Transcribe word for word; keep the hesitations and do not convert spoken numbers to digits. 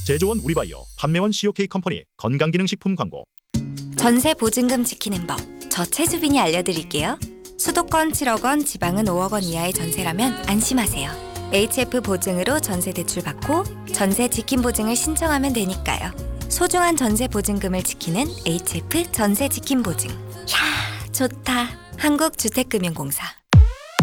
제조원 우리바이오, 판매원 씨오케이 컴퍼니 건강기능식품 광고. 전세 보증금 지키는 법, 저 최수빈이 알려드릴게요. 수도권 칠억 원, 지방은 오억 원 이하의 전세라면 안심하세요. 에이치에프 보증으로 전세 대출 받고 전세 지킴 보증을 신청하면 되니까요. 소중한 전세 보증금을 지키는 에이치에프 전세 지킴 보증. 야, 좋다. 한국주택금융공사.